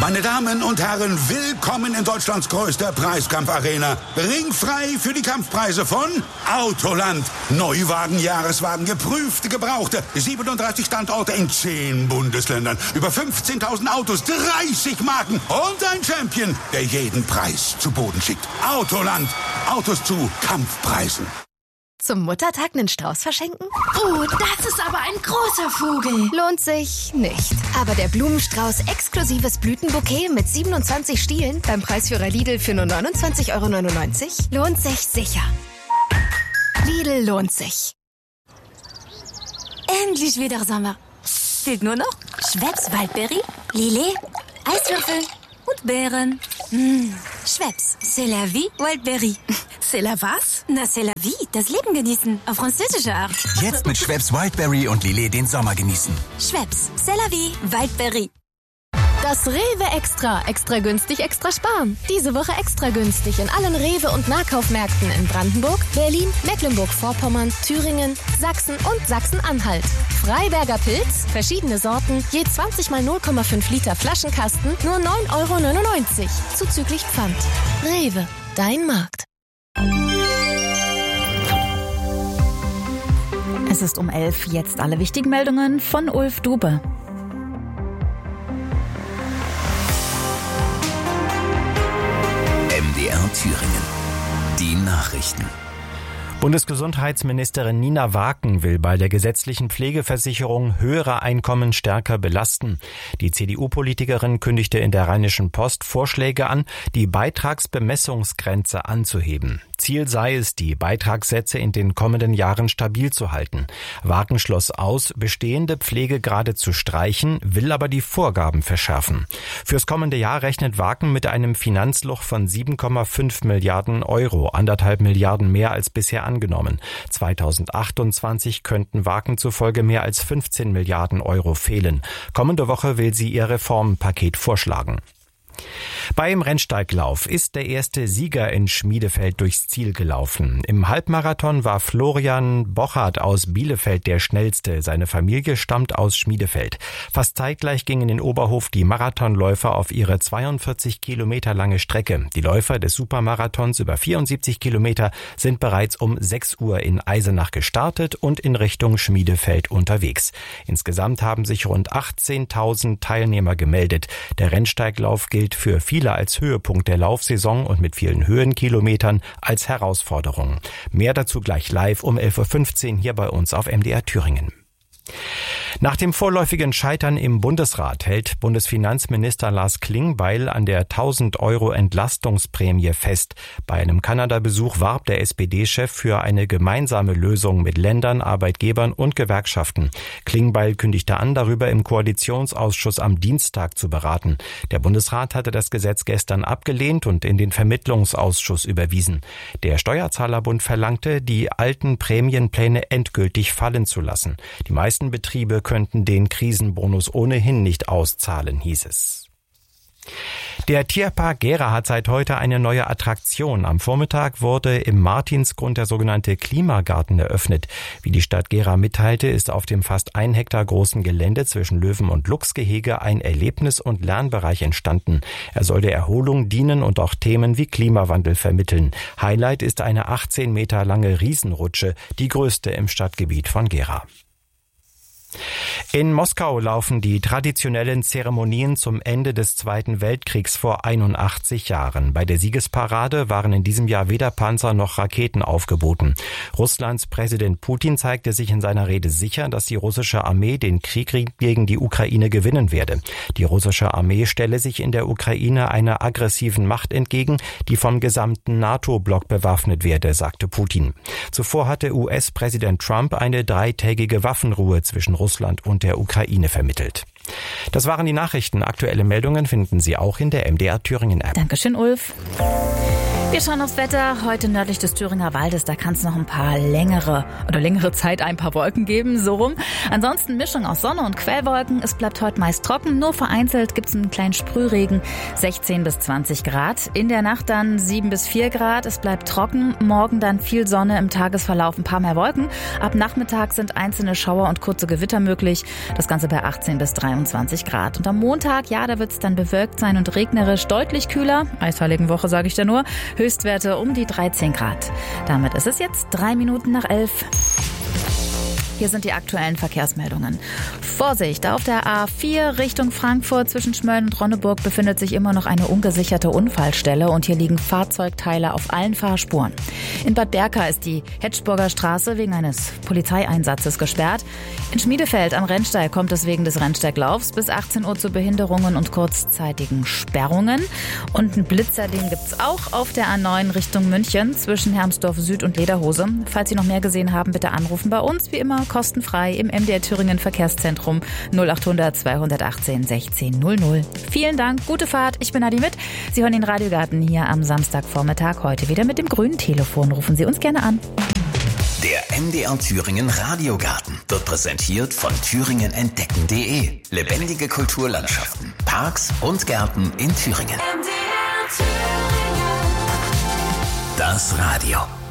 Meine Damen und Herren, willkommen in Deutschlands größter Preiskampfarena. Ringfrei für die Kampfpreise von Autoland. Neuwagen, Jahreswagen, geprüfte, gebrauchte. 37 Standorte in 10 Bundesländern. Über 15.000 Autos, 30 Marken und ein Champion, der jeden Preis zu Boden schickt. Autoland. Autos zu Kampfpreisen. Zum Muttertag einen Strauß verschenken? Oh, das ist aber ein großer Vogel. Lohnt sich nicht. Aber der Blumenstrauß exklusives Blütenbouquet mit 27 Stielen beim Preisführer Lidl für nur 29,99 € lohnt sich sicher. Lidl lohnt sich. Endlich wieder Sommer. Fehlt nur noch Schweppes Waldberry, Lillet, Eiswürfel und Beeren. Schweppes, c'est la vie, Wildberry. C'est la was? Na, c'est la vie, das Leben genießen, auf französische Art. Jetzt mit Schweppes Wildberry und Lillet den Sommer genießen. Schweppes, c'est la vie, Wildberry. Das Rewe Extra. Extra günstig, extra sparen. Diese Woche extra günstig in allen Rewe- und Nahkaufmärkten in Brandenburg, Berlin, Mecklenburg-Vorpommern, Thüringen, Sachsen und Sachsen-Anhalt. Freiberger Pilz, verschiedene Sorten, je 20 mal 0,5 Liter Flaschenkasten, nur 9,99 €. Zuzüglich Pfand. Rewe, dein Markt. Es ist um 11 jetzt alle wichtigen Meldungen von Ulf Dube. MDR Thüringen. Die Nachrichten. Bundesgesundheitsministerin Nina Waken will bei der gesetzlichen Pflegeversicherung höhere Einkommen stärker belasten. Die CDU-Politikerin kündigte in der Rheinischen Post Vorschläge an, die Beitragsbemessungsgrenze anzuheben. Ziel sei es, die Beitragssätze in den kommenden Jahren stabil zu halten. Waken schloss aus, bestehende Pflegegrade zu streichen, will aber die Vorgaben verschärfen. Fürs kommende Jahr rechnet Waken mit einem Finanzloch von 7,5 Milliarden €, 1,5 Milliarden mehr als bisher angenommen. 2028 könnten Waken zufolge mehr als 15 Milliarden € fehlen. Kommende Woche will sie ihr Reformpaket vorschlagen. Beim Rennsteiglauf ist der erste Sieger in Schmiedefeld durchs Ziel gelaufen. Im Halbmarathon war Florian Bochert aus Bielefeld der Schnellste. Seine Familie stammt aus Schmiedefeld. Fast zeitgleich gingen in Oberhof die Marathonläufer auf ihre 42 Kilometer lange Strecke. Die Läufer des Supermarathons über 74 Kilometer sind bereits um 6 Uhr in Eisenach gestartet und in Richtung Schmiedefeld unterwegs. Insgesamt haben sich rund 18.000 Teilnehmer gemeldet. Der Rennsteiglauf gilt für viele als Höhepunkt der Laufsaison und mit vielen Höhenkilometern als Herausforderung. Mehr dazu gleich live um 11.15 Uhr hier bei uns auf MDR Thüringen. Nach dem vorläufigen Scheitern im Bundesrat hält Bundesfinanzminister Lars Klingbeil an der 1.000 € Entlastungsprämie fest. Bei einem Kanada-Besuch warb der SPD-Chef für eine gemeinsame Lösung mit Ländern, Arbeitgebern und Gewerkschaften. Klingbeil kündigte an, darüber im Koalitionsausschuss am Dienstag zu beraten. Der Bundesrat hatte das Gesetz gestern abgelehnt und in den Vermittlungsausschuss überwiesen. Der Steuerzahlerbund verlangte, die alten Prämienpläne endgültig fallen zu lassen. Die meisten Betriebe könnten den Krisenbonus ohnehin nicht auszahlen, hieß es. Der Tierpark Gera hat seit heute eine neue Attraktion. Am Vormittag wurde im Martinsgrund der sogenannte Klimagarten eröffnet. Wie die Stadt Gera mitteilte, ist auf dem fast 1 Hektar großen Gelände zwischen Löwen- und Luchsgehege ein Erlebnis- und Lernbereich entstanden. Er soll der Erholung dienen und auch Themen wie Klimawandel vermitteln. Highlight ist eine 18 Meter lange Riesenrutsche, die größte im Stadtgebiet von Gera. In Moskau laufen die traditionellen Zeremonien zum Ende des Zweiten Weltkriegs vor 81 Jahren. Bei der Siegesparade waren in diesem Jahr weder Panzer noch Raketen aufgeboten. Russlands Präsident Putin zeigte sich in seiner Rede sicher, dass die russische Armee den Krieg gegen die Ukraine gewinnen werde. Die russische Armee stelle sich in der Ukraine einer aggressiven Macht entgegen, die vom gesamten NATO-Block bewaffnet werde, sagte Putin. Zuvor hatte US-Präsident Trump eine 3-tägige Waffenruhe zwischen Russland und der Ukraine vermittelt. Das waren die Nachrichten. Aktuelle Meldungen finden Sie auch in der MDR Thüringen App. Dankeschön, Ulf. Wir schauen aufs Wetter. Heute nördlich des Thüringer Waldes, da kann es noch ein paar längere Zeit ein paar Wolken geben, so rum. Ansonsten Mischung aus Sonne und Quellwolken. Es bleibt heute meist trocken, nur vereinzelt gibt es einen kleinen Sprühregen, 16 bis 20 Grad. In der Nacht dann 7 bis 4 Grad, es bleibt trocken. Morgen dann viel Sonne, im Tagesverlauf ein paar mehr Wolken. Ab Nachmittag sind einzelne Schauer und kurze Gewitter möglich. Das Ganze bei 18 bis 23 Grad. Und am Montag, ja, da wird es dann bewölkt sein und regnerisch, deutlich kühler. Eisheiligenwoche, sage ich dir nur. Höchstwerte um die 13 Grad. Damit ist es jetzt 3 Minuten nach 11. Hier sind die aktuellen Verkehrsmeldungen. Vorsicht, auf der A4 Richtung Frankfurt zwischen Schmölln und Ronneburg befindet sich immer noch eine ungesicherte Unfallstelle und hier liegen Fahrzeugteile auf allen Fahrspuren. In Bad Berka ist die Hetschburger Straße wegen eines Polizeieinsatzes gesperrt. In Schmiedefeld am Rennsteig kommt es wegen des Rennsteiglaufs bis 18 Uhr zu Behinderungen und kurzzeitigen Sperrungen. Und ein Blitzer, den gibt's auch auf der A9 Richtung München zwischen Hermsdorf Süd und Lederhose. Falls Sie noch mehr gesehen haben, bitte anrufen bei uns, wie immer kostenfrei im MDR Thüringen Verkehrszentrum 0800 218 16 00. Vielen Dank, gute Fahrt, ich bin Adi Mitt. Sie hören den Radiogarten hier am Samstagvormittag, heute wieder mit dem grünen Telefon. Rufen Sie uns gerne an. Der MDR Thüringen Radiogarten wird präsentiert von thüringenentdecken.de. Lebendige Kulturlandschaften, Parks und Gärten in Thüringen. Das Radio.